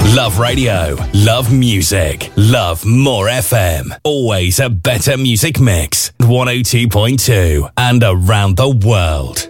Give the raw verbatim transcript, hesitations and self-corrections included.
Love radio, love music, love More F M. Always a better music mix. one oh two point two and around the world.